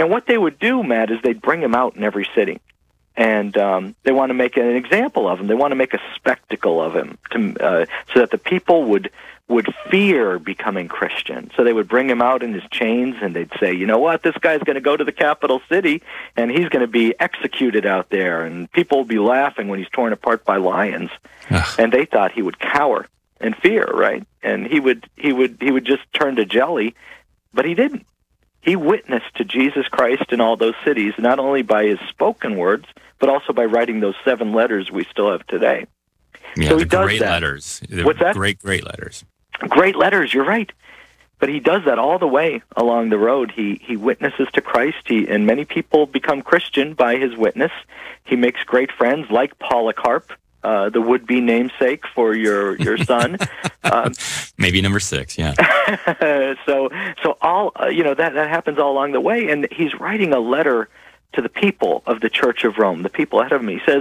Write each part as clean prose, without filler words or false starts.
And what they would do, Matt, is they'd bring him out in every city. And they want to make an example of him. They want to make a spectacle of him so that the people would fear becoming Christian. So they would bring him out in his chains, and they'd say, you know what, this guy's going to go to the capital city, and he's going to be executed out there, and people will be laughing when he's torn apart by lions. Ugh. And they thought he would cower in fear, right? And he would just turn to jelly, but he didn't. He witnessed to Jesus Christ in all those cities, not only by his spoken words, but also by writing those 7 letters we still have today. Yeah, so he the does great that. letters. What's that? Great letters. Great letters, you're right. But he does that all the way along the road. He witnesses to Christ, and many people become Christian by his witness. He makes great friends like Polycarp, the would-be namesake for your son. Maybe number 6, yeah. So all that happens all along the way, and he's writing a letter to the people of the Church of Rome, the people ahead of him. He says,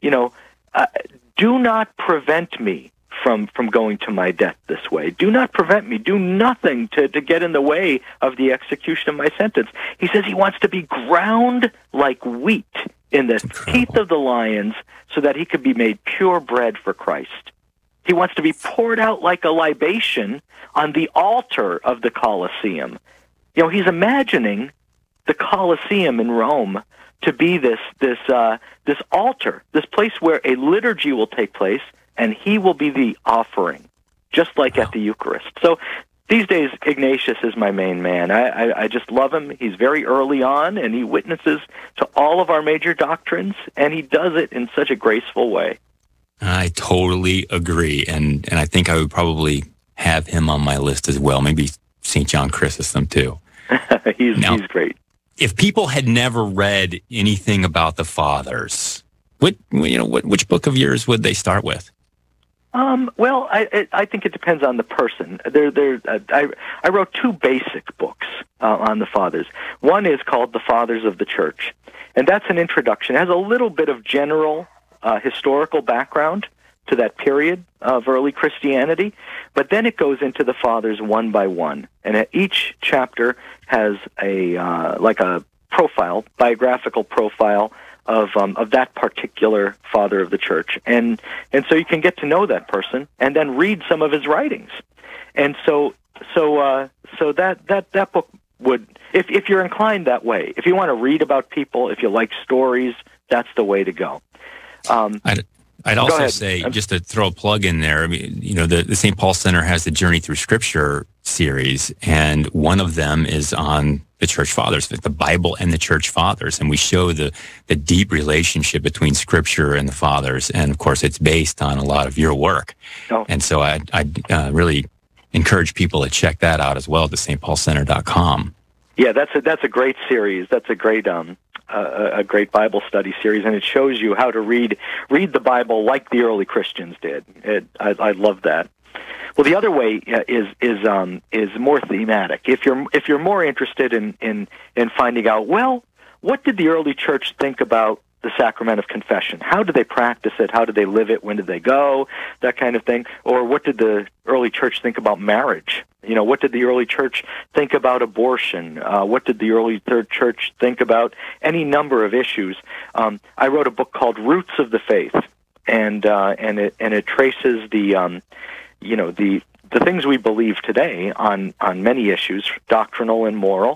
do not prevent me from going to my death this way. Do not prevent me. Do nothing to get in the way of the execution of my sentence. He says he wants to be ground like wheat in the teeth of the lions so that he could be made pure bread for Christ. He wants to be poured out like a libation on the altar of the Colosseum. He's imagining the Colosseum in Rome to be this altar, this place where a liturgy will take place, and he will be the offering, just like at the Eucharist. So these days, Ignatius is my main man. I just love him. He's very early on, and he witnesses to all of our major doctrines, and he does it in such a graceful way. I totally agree, and I think I would probably have him on my list as well, maybe St. John Chrysostom too. He's great. If people had never read anything about the Fathers, which book of yours would they start with? Well, I think it depends on the person. I wrote 2 basic books on the Fathers. One is called The Fathers of the Church, and that's an introduction. It has a little bit of general historical background to that period of early Christianity, but then it goes into the Fathers one by one, and each chapter has a profile, biographical profile of that particular father of the church, and so you can get to know that person and then read some of his writings, and so that book would, if you're inclined that way, if you want to read about people, if you like stories, that's the way to go. I'd also say, just to throw a plug in there, I mean, the St. Paul Center has the Journey Through Scripture series, and one of them is on the Church Fathers, the Bible and the Church Fathers, and we show the deep relationship between Scripture and the Fathers, and of course it's based on a lot of your work. Oh. And so I really encourage people to check that out as well at the stpaulcenter.com. Yeah, that's a great series. That's a great great Bible study series, and it shows you how to read the Bible like the early Christians did. I love that. Well, the other way is more thematic. If you're more interested in finding out, well, what did the early church think about the sacrament of confession? How did they practice it? How did they live it? When did they go? That kind of thing. Or what did the early church think about marriage? What did the early church think about abortion? What did the early church think about any number of issues? I wrote a book called Roots of the Faith, and it traces the things we believe today on many issues, doctrinal and moral,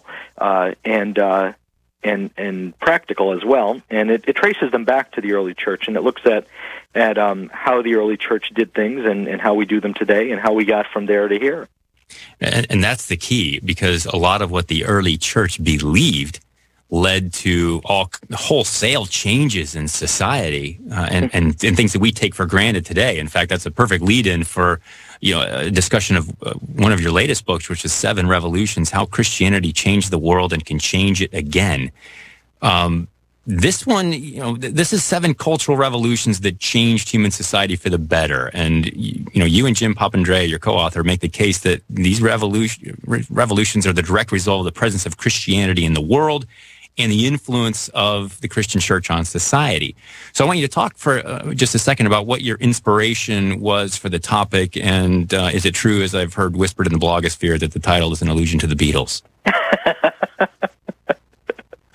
and practical as well, and it traces them back to the early church, and it looks at how the early church did things and how we do them today, and how we got from there to here. And that's the key, because a lot of what the early church believed led to wholesale changes in society and things that we take for granted today. In fact, that's a perfect lead-in for a discussion of one of your latest books, which is 7 Revolutions, How Christianity Changed the World and Can Change It Again. This one, this is 7 cultural revolutions that changed human society for the better. And, you and Jim Papandrea, your co-author, make the case that these revolutions are the direct result of the presence of Christianity in the world and the influence of the Christian church on society. So I want you to talk for just a second about what your inspiration was for the topic, and is it true, as I've heard whispered in the blogosphere, that the title is an allusion to the Beatles?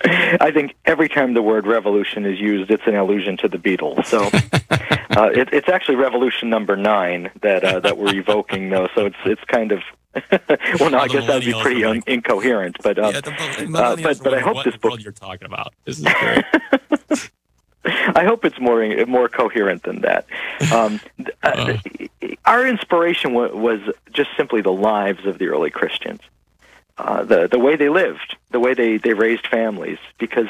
I think every time the word revolution is used, it's an allusion to the Beatles. So it's actually revolution number 9 that we're evoking, though. So it's kind of well, no, I guess that would be pretty incoherent. But but I hope this book you're talking about. This is great. I hope it's more coherent than that. Our inspiration was just simply the lives of the early Christians, the way they lived, the way they raised families. Because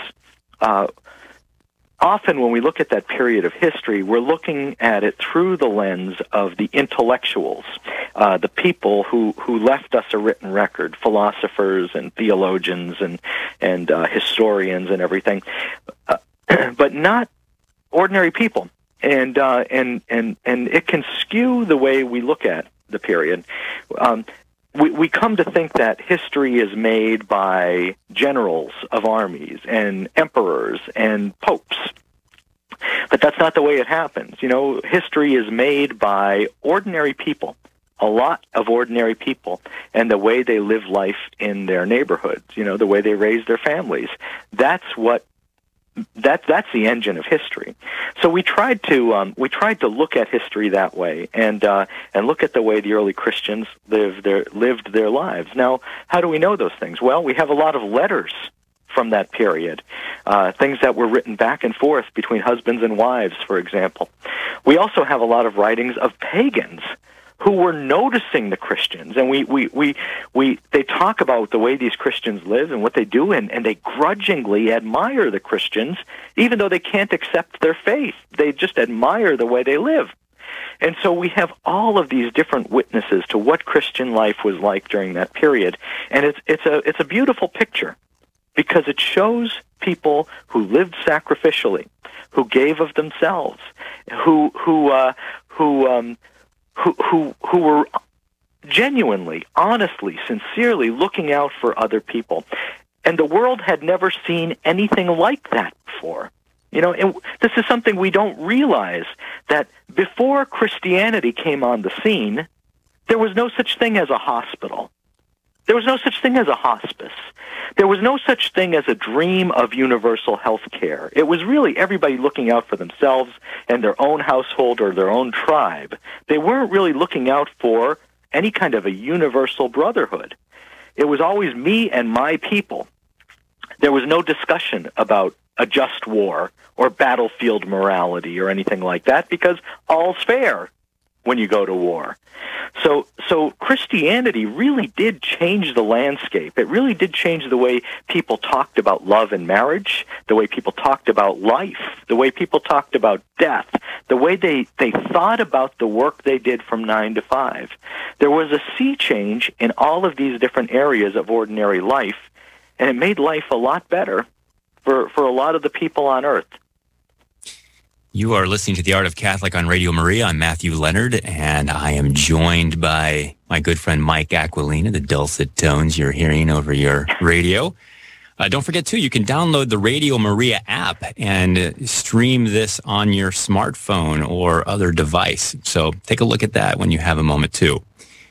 often when we look at that period of history, we're looking at it through the lens of the intellectuals, the people who left us a written record, philosophers and theologians and historians and everything. But not ordinary people, and it can skew the way we look at the period. We come to think that history is made by generals of armies and emperors and popes, but that's not the way it happens. History is made by ordinary people, a lot of ordinary people, and the way they live life in their neighborhoods. The way they raise their families. That's the engine of history. So we tried to look at history that way, and look at the way the early Christians lived their lives. Now, how do we know those things? Well, we have a lot of letters from that period, things that were written back and forth between husbands and wives, for example. We also have a lot of writings of pagans who were noticing the Christians, and they talk about the way these Christians live and what they do, and they grudgingly admire the Christians, even though they can't accept their faith. They just admire the way they live. And so we have all of these different witnesses to what Christian life was like during that period, and it's a beautiful picture, because it shows people who lived sacrificially, who gave of themselves, who were genuinely, honestly, sincerely looking out for other people. And the world had never seen anything like that before. And this is something we don't realize, that before Christianity came on the scene, there was no such thing as a hospital. There was no such thing as a hospice. There was no such thing as a dream of universal health care. It was really everybody looking out for themselves and their own household or their own tribe. They weren't really looking out for any kind of a universal brotherhood. It was always me and my people. There was no discussion about a just war or battlefield morality or anything like that, because all's fair when you go to war. So Christianity really did change the landscape. It really did change the way people talked about love and marriage, the way people talked about life, the way people talked about death, the way they thought about the work they did from 9 to 5. There was a sea change in all of these different areas of ordinary life, and it made life a lot better for a lot of the people on earth. You are listening to The Art of Catholic on Radio Maria. I'm Matthew Leonard, and I am joined by my good friend Mike Aquilina, the dulcet tones you're hearing over your radio. Don't forget, too, you can download the Radio Maria app and stream this on your smartphone or other device. So take a look at that when you have a moment, too.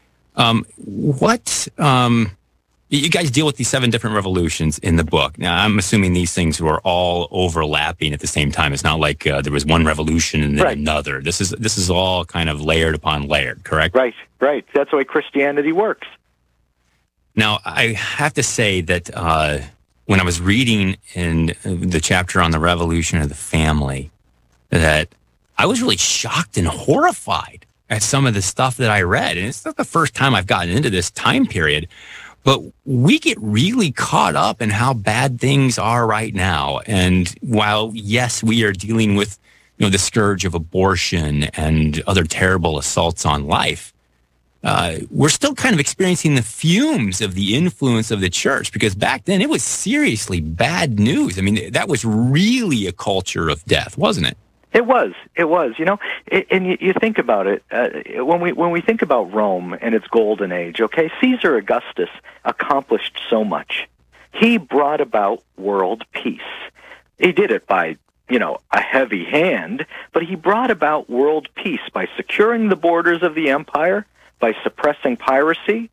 You guys deal with these 7 different revolutions in the book. Now, I'm assuming these things were all overlapping at the same time. It's not like there was one revolution and then another. This is all kind of layered upon layered, correct? Right. That's the way Christianity works. Now, I have to say that when I was reading in the chapter on the revolution of the family, that I was really shocked and horrified at some of the stuff that I read. And it's not the first time I've gotten into this time period. But we get really caught up in how bad things are right now. And while, yes, we are dealing with, the scourge of abortion and other terrible assaults on life, we're still kind of experiencing the fumes of the influence of the church, because back then it was seriously bad news. I mean, that was really a culture of death, wasn't it? It was, and you think about it, when we think about Rome and its golden age, okay, Caesar Augustus accomplished so much. He brought about world peace. He did it by, a heavy hand, but he brought about world peace by securing the borders of the empire, by suppressing piracy,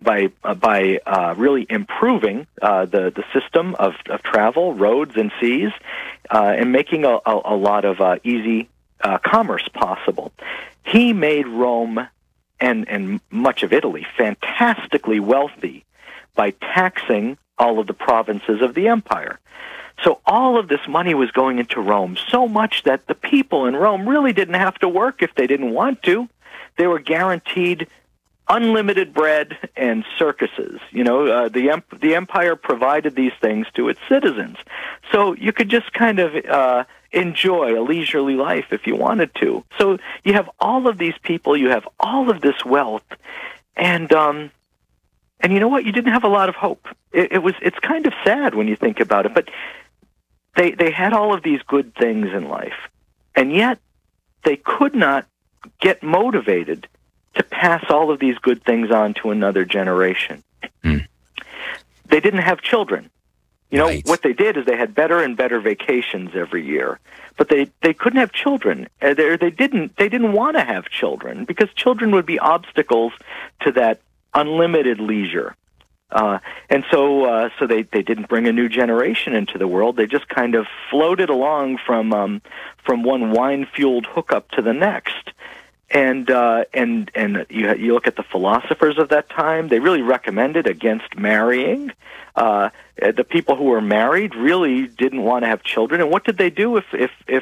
really improving the system of travel, roads and seas, and making a lot of easy commerce possible. He made Rome and much of Italy fantastically wealthy by taxing all of the provinces of the empire. So all of this money was going into Rome, so much that the people in Rome really didn't have to work if they didn't want to. They were guaranteed unlimited bread and circuses. The empire provided these things to its citizens. So you could just kind of enjoy a leisurely life if you wanted to. So you have all of these people, you have all of this wealth, and you know what? You didn't have a lot of hope. It's kind of sad when you think about it, but they had all of these good things in life, and yet they could not get motivated to pass all of these good things on to another generation. Mm. They didn't have children. Right. What they did is they had better and better vacations every year, but they couldn't have children. They didn't want to have children because children would be obstacles to that unlimited leisure. And so they didn't bring a new generation into the world. They just kind of floated along from one wine-fueled hookup to the next. And you look at the philosophers of that time, they really recommended against marrying. The people who were married really didn't want to have children. And what did they do if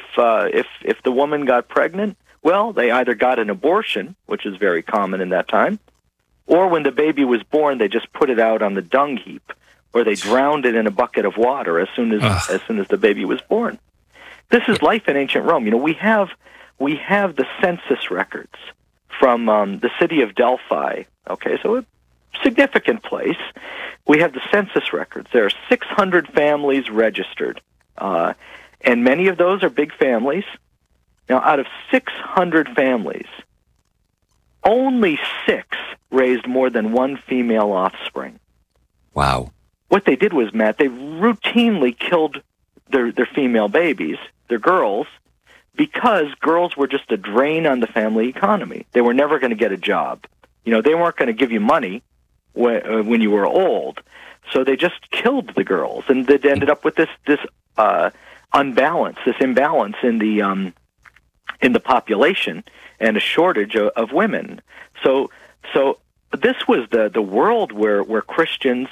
the woman got pregnant? Well, they either got an abortion, which is very common in that time, or when the baby was born, they just put it out on the dung heap, or they drowned it in a bucket of water as soon as the baby was born. This is life in ancient Rome. We have the census records from the city of Delphi. Okay, so a significant place. We have the census records. There are 600 families registered, and many of those are big families. Now, out of 600 families, only 6 raised more than one female offspring. Wow. What they did was, Matt, they routinely killed their female babies, their girls, because girls were just a drain on the family economy. They were never going to get a job. They weren't going to give you money when you were old. So they just killed the girls, and they ended up with this imbalance in the population and a shortage of women. So this was the world where Christians,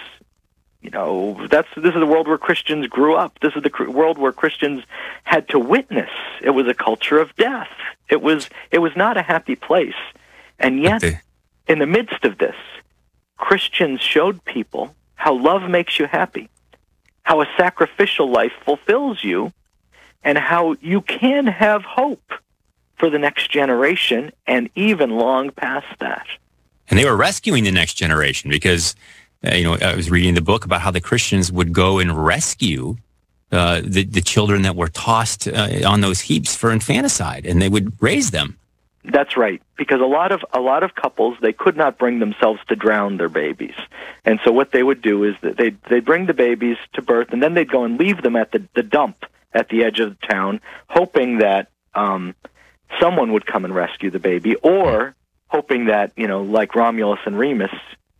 this is the world where Christians grew up. This is the world where Christians had to witness. It was a culture of death. It was not a happy place. And yet, in the midst of this, Christians showed people how love makes you happy, how a sacrificial life fulfills you, and how you can have hope for the next generation and even long past that. And they were rescuing the next generation because, I was reading the book about how the Christians would go and rescue the children that were tossed on those heaps for infanticide, and they would raise them. That's right, because a lot of couples, they could not bring themselves to drown their babies, and so what they would do is that they'd bring the babies to birth, and then they'd go and leave them at the dump at the edge of the town, hoping that someone would come and rescue the baby, or hoping that like Romulus and Remus,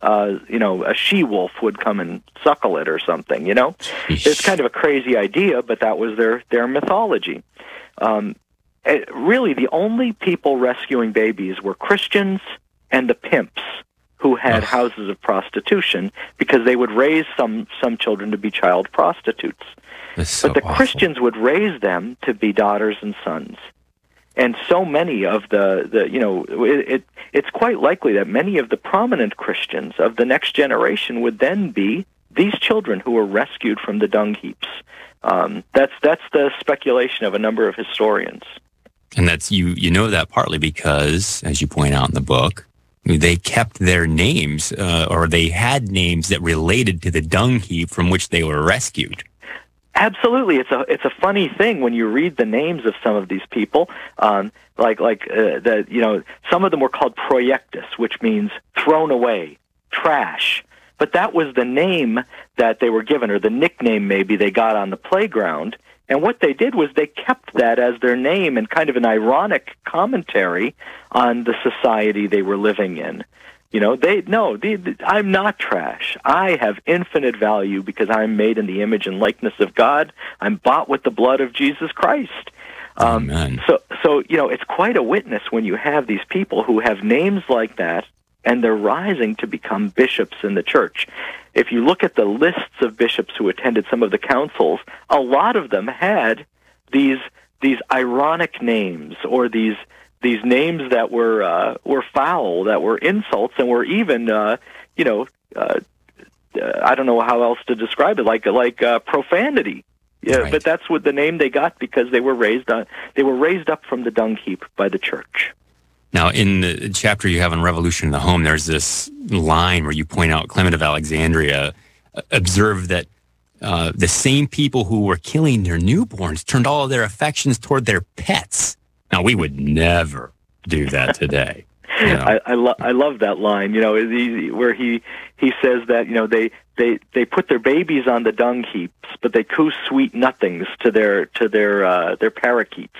a she-wolf would come and suckle it or something. It's kind of a crazy idea, but that was their mythology. Really, the only people rescuing babies were Christians and the pimps who had houses of prostitution, because they would raise some children to be child prostitutes. But the awful. Christians would raise them to be daughters and sons. And so many of it's quite likely that many of the prominent Christians of the next generation would then be these children who were rescued from the dung heaps. That's the speculation of a number of historians. And that's you know that partly because, as you point out in the book, they kept their names, or they had names that related to the dung heap from which they were rescued. Absolutely, it's a funny thing when you read the names of some of these people. Some of them were called proiectus, which means thrown away, trash. But that was the name that they were given, or the nickname maybe they got on the playground. And what they did was they kept that as their name and kind of an ironic commentary on the society they were living in. I'm not trash. I have infinite value because I'm made in the image and likeness of God. I'm bought with the blood of Jesus Christ. Amen. So it's quite a witness when you have these people who have names like that, and they're rising to become bishops in the church. If you look at the lists of bishops who attended some of the councils, a lot of them had these ironic names, or these names that were foul, that were insults, and were even I don't know how else to describe it, like profanity. Yeah, Right. But that's what the name they got, because they were raised up from the dung heap by the church. Now, in the chapter you have on Revolution in the Home, there's this line where you point out Clement of Alexandria observed that the same people who were killing their newborns turned all of their affections toward their pets. Now, we would never do that today. I love that line. Where he says that they put their babies on the dung heaps, but they coo sweet nothings to their parakeets.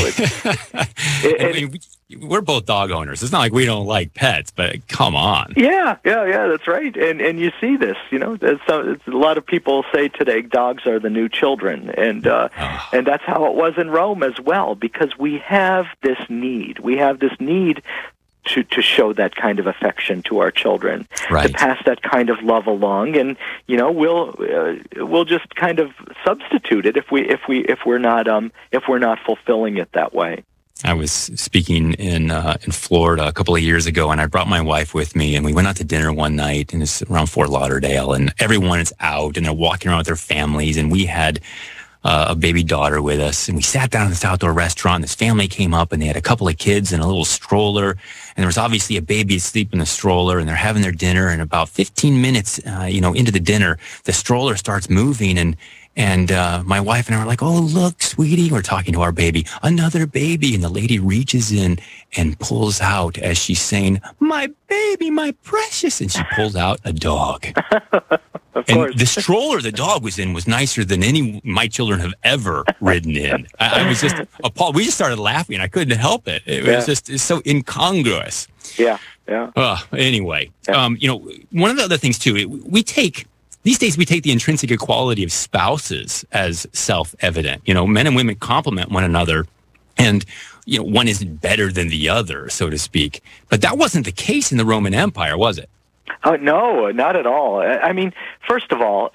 We're both dog owners. It's not like we don't like pets, but come on. Yeah, that's right. And you see this. It's a lot of people say today dogs are the new children, and that's how it was in Rome as well. Because we have this need. We have this need to show that kind of affection to our children, right, to pass that kind of love along, and we'll just kind of substitute it if we're not fulfilling it that way. I was speaking in Florida a couple of years ago, and I brought my wife with me, and we went out to dinner one night, and it's around Fort Lauderdale, and everyone is out, and they're walking around with their families, and we had a baby daughter with us, and we sat down in this outdoor restaurant. This family came up, and they had a couple of kids in a little stroller, and there was obviously a baby asleep in the stroller, and they're having their dinner, and about 15 minutes into the dinner, the stroller starts moving, and my wife and I were like, "Oh, look, sweetie," we're talking to our baby, "another baby." And the lady reaches in and pulls out, as she's saying, "My baby, my precious." And she pulls out a dog. Of course. And the stroller the dog was in was nicer than any my children have ever ridden in. I was just appalled. We just started laughing. I couldn't help it. It's so incongruous. Yeah. Anyway, Yeah. one of the other things too, these days we take the intrinsic equality of spouses as self-evident. Men and women complement one another, and one isn't better than the other, so to speak. But that wasn't the case in the Roman Empire, was it? No, not at all. I mean, first of all,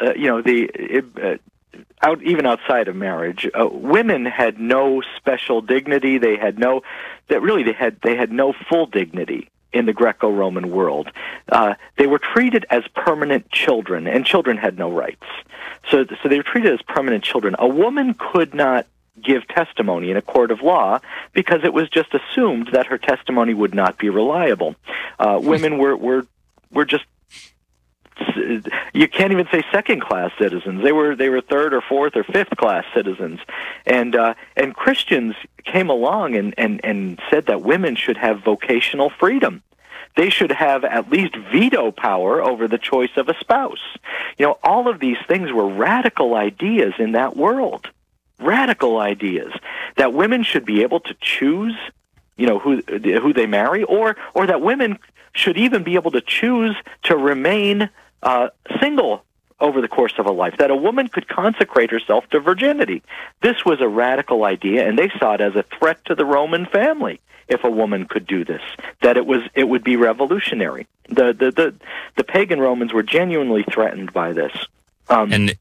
even outside of marriage, women had no special dignity. They had no full dignity in the Greco-Roman world. They were treated as permanent children, and children had no rights. So they were treated as permanent children. A woman could not give testimony in a court of law because it was just assumed that her testimony would not be reliable. Women were just, you can't even say second-class citizens. They were third or fourth or fifth-class citizens, and Christians came along and said that women should have vocational freedom. They should have at least veto power over the choice of a spouse. All of these things were radical ideas in that world. Radical ideas that women should be able to choose, who they marry, or that women should even be able to choose to remain single over the course of a life, that a woman could consecrate herself to virginity. This was a radical idea, and they saw it as a threat to the Roman family if a woman could do this, that it would be revolutionary. The pagan Romans were genuinely threatened by this. And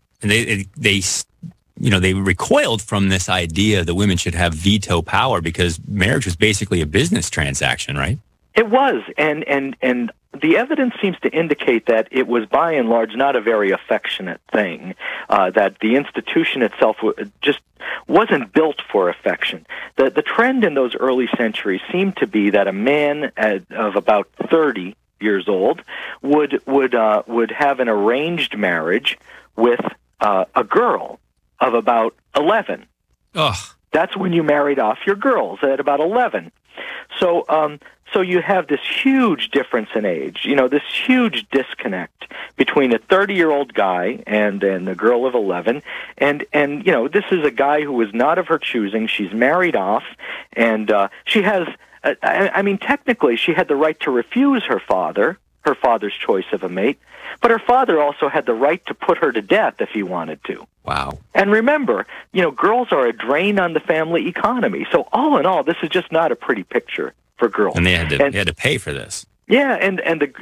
they recoiled from this idea that women should have veto power because marriage was basically a business transaction, right? It was, and the evidence seems to indicate that it was by and large not a very affectionate thing, that the institution itself just wasn't built for affection. The trend in those early centuries seemed to be that a man of about 30 years old would have an arranged marriage with a girl of about 11. Ugh. That's when you married off your girls, at about 11. So you have this huge difference in age, this huge disconnect between a 30-year-old guy and a girl of 11. And this is a guy who was not of her choosing. She's married off, and she has, technically she had the right to refuse her father, her father's choice of a mate, but her father also had the right to put her to death if he wanted to. Wow. And remember, girls are a drain on the family economy. So all in all, this is just not a pretty picture for girls. And they had to pay for this. Yeah, and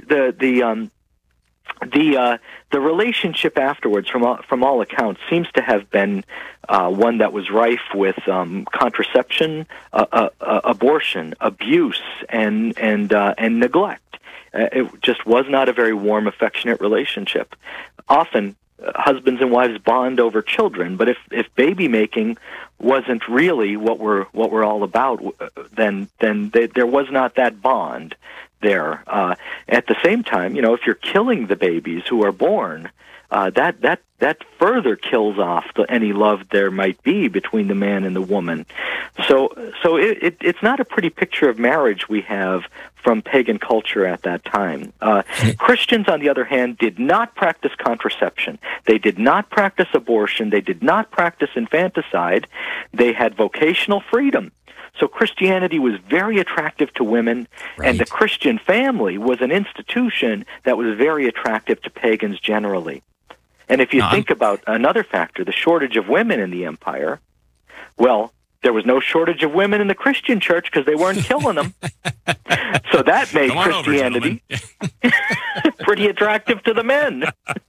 the relationship afterwards, from all accounts, seems to have been one that was rife with contraception, abortion, abuse, and neglect. It just was not a very warm, affectionate relationship. Often, husbands and wives bond over children, but if baby making wasn't really what we're all about, then there was not that bond there. At the same time, if you're killing the babies who are born, that further kills off any love there might be between the man and the woman. So it's not a pretty picture of marriage we have from pagan culture at that time. Christians, on the other hand, did not practice contraception. They did not practice abortion. They did not practice infanticide. They had vocational freedom. So Christianity was very attractive to women, right. And the Christian family was an institution that was very attractive to pagans generally. And if you think about another factor, the shortage of women in the empire, well, there was no shortage of women in the Christian church because they weren't killing them. So that made Christianity pretty attractive to the men.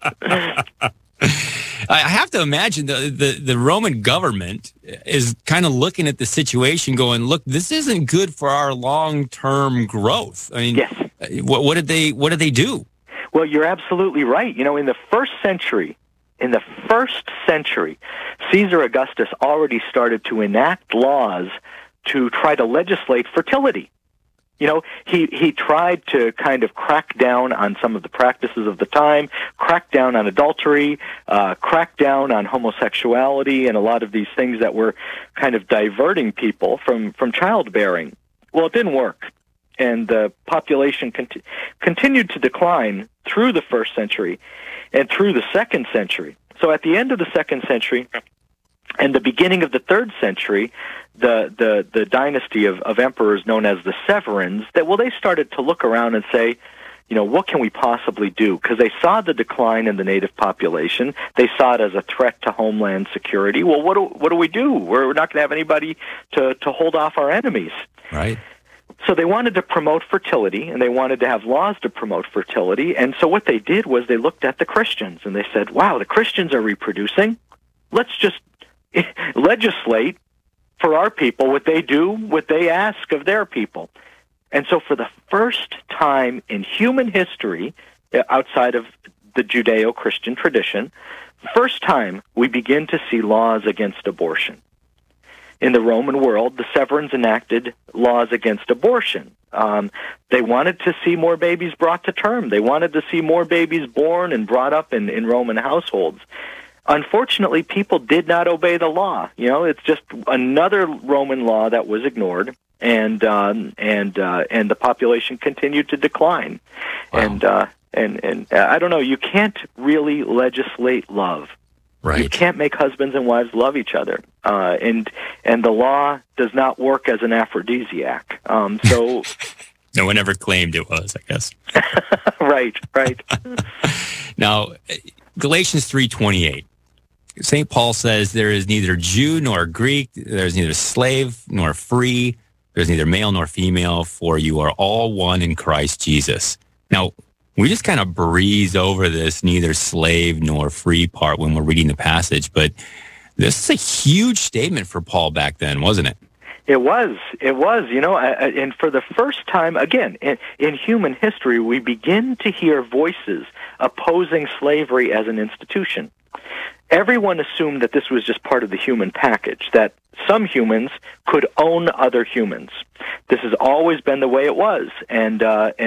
I have to imagine the Roman government is kind of looking at the situation going, look, this isn't good for our long-term growth. I mean, yes. What did they do? Well, you're absolutely right. In the first century, Caesar Augustus already started to enact laws to try to legislate fertility. He tried to kind of crack down on some of the practices of the time, crack down on adultery, crack down on homosexuality, and a lot of these things that were kind of diverting people from childbearing. Well, it didn't work, and the population continued to decline through the first century and through the second century. So at the end of the second century and the beginning of the third century, the dynasty of emperors known as the Severans, they started to look around and say, what can we possibly do? Because they saw the decline in the native population. They saw it as a threat to homeland security. Well, what do we do? We're not going to have anybody to hold off our enemies. Right. So they wanted to promote fertility, and they wanted to have laws to promote fertility. And so what they did was they looked at the Christians, and they said, wow, the Christians are reproducing. Let's just legislate for our people what they do, what they ask of their people. And so for the first time in human history, outside of the Judeo-Christian tradition, first time we begin to see laws against abortion. In the Roman world, the Severans enacted laws against abortion. They wanted to see more babies brought to term. They wanted to see more babies born and brought up in Roman households. Unfortunately, people did not obey the law. It's just another Roman law that was ignored, and the population continued to decline. Wow. And I don't know. You can't really legislate love. Right. You can't make husbands and wives love each other, and the law does not work as an aphrodisiac. So no one ever claimed it was, I guess. Right. Now, Galatians 3:28. St. Paul says there is neither Jew nor Greek, there's neither slave nor free, there's neither male nor female, for you are all one in Christ Jesus. Now, we just kind of breeze over this neither slave nor free part when we're reading the passage, but this is a huge statement for Paul back then, wasn't it? It was, and for the first time, again, in human history, we begin to hear voices opposing slavery as an institution. Everyone assumed that this was just part of the human package, that some humans could own other humans. This has always been the way it was, and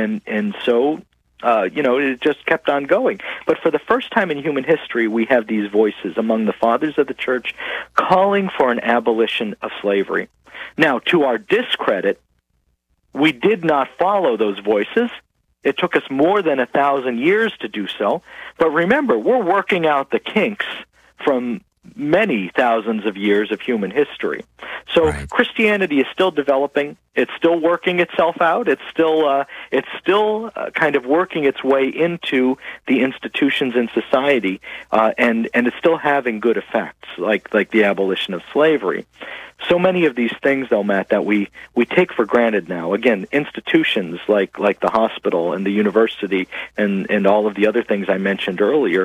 so it just kept on going. But for the first time in human history, we have these voices among the fathers of the church calling for an abolition of slavery. Now, to our discredit, we did not follow those voices. It took us more than 1,000 years to do so. But remember, we're working out the kinks from many thousands of years of human history. So Right. Christianity is still developing. It's still working itself out. It's still kind of working its way into the institutions in society, and it's still having good effects, like the abolition of slavery. So many of these things, though, Matt, that we take for granted now. Again, institutions like the hospital and the university and all of the other things I mentioned earlier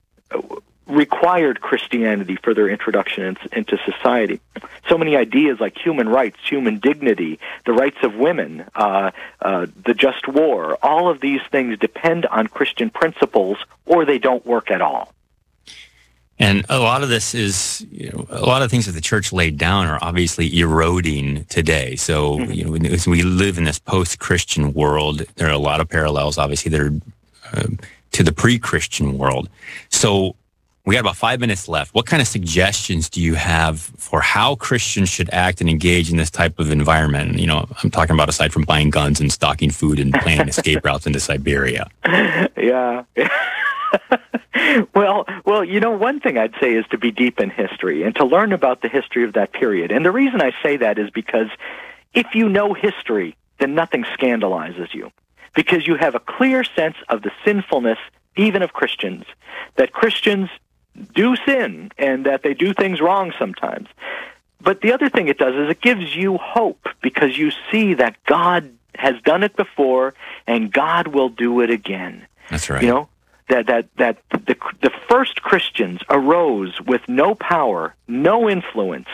required Christianity for their introduction into society. So many ideas like human rights, human dignity, the rights of women, the just war, all of these things depend on Christian principles, or they don't work at all. And a lot of this is, a lot of things that the church laid down are obviously eroding today. So, as we live in this post-Christian world, there are a lot of parallels, obviously, that are to the pre-Christian world. So, we got about 5 minutes left. What kind of suggestions do you have for how Christians should act and engage in this type of environment? I'm talking about aside from buying guns and stocking food and planning escape routes into Siberia. Yeah. Well, one thing I'd say is to be deep in history and to learn about the history of that period. And the reason I say that is because if you know history, then nothing scandalizes you, because you have a clear sense of the sinfulness, even of Christians, that Christians do sin and that they do things wrong sometimes. But the other thing it does is it gives you hope, because you see that God has done it before and God will do it again. That's right. That the first Christians arose with no power, no influence,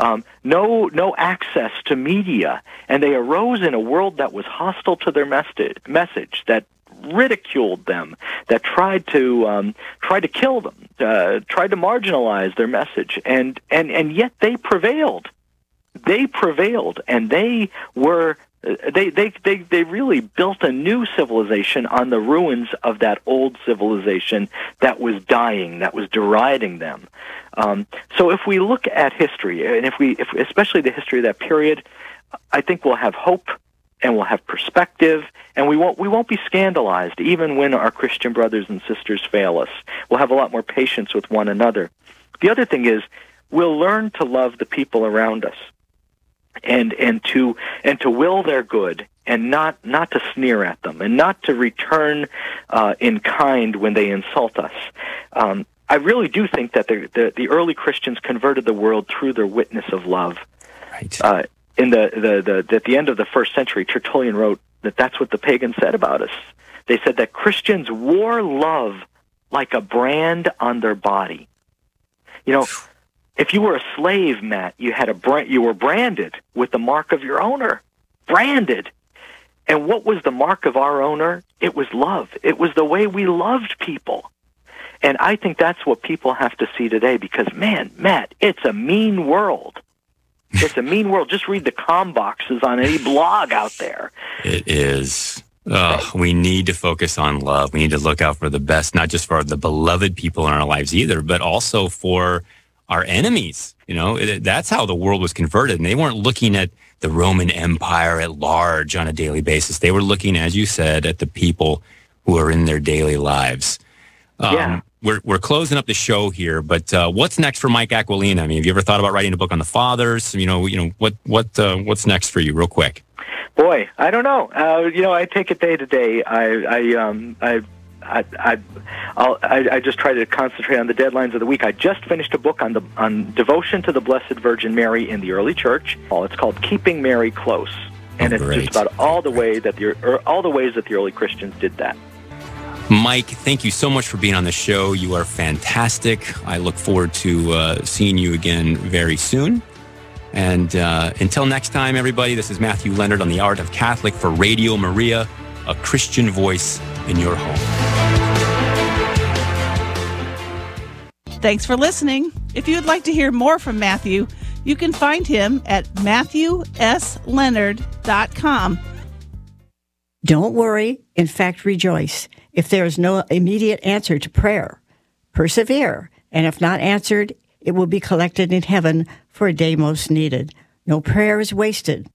no access to media, and they arose in a world that was hostile to their message, that ridiculed them, that tried to kill them, tried to marginalize their message, and yet they prevailed. They prevailed, and they were. They really built a new civilization on the ruins of that old civilization that was dying, that was deriding them. So if we look at history, and if especially the history of that period, I think we'll have hope and we'll have perspective, and we won't be scandalized even when our Christian brothers and sisters fail us. We'll have a lot more patience with one another. The other thing is we'll learn to love the people around us. And to will their good, and not to sneer at them, and not to return in kind when they insult us. I really do think that the early Christians converted the world through their witness of love. Right. At the end of the first century, Tertullian wrote that that's what the pagans said about us. They said that Christians wore love like a brand on their body. If you were a slave, Matt, you were branded with the mark of your owner. Branded. And what was the mark of our owner? It was love. It was the way we loved people. And I think that's what people have to see today, because, man, Matt, it's a mean world. It's a mean world. Just read the com boxes on any blog out there. It is. We need to focus on love. We need to look out for the best, not just for the beloved people in our lives either, but also for our enemies. That's how the world was converted. And they weren't looking at the Roman Empire at large on a daily basis. They were looking, as you said, at the people who are in their daily lives. We're closing up the show here, but what's next for Mike Aquilina? I mean, have you ever thought about writing a book on the fathers? What's next for you, real quick? Boy, I don't know. I take it day to day. I just try to concentrate on the deadlines of the week. I just finished a book on devotion to the Blessed Virgin Mary in the early church. It's called Keeping Mary Close, and it's just about all the ways that the early Christians did that. Mike, thank you so much for being on the show. You are fantastic. I look forward to seeing you again very soon. And until next time, everybody, this is Matthew Leonard on The Art of Catholic for Radio Maria, a Christian voice in your home. Thanks for listening. If you would like to hear more from Matthew, you can find him at MatthewSLeonard.com. Don't worry. In fact, rejoice. If there is no immediate answer to prayer, persevere. And if not answered, it will be collected in heaven for a day most needed. No prayer is wasted.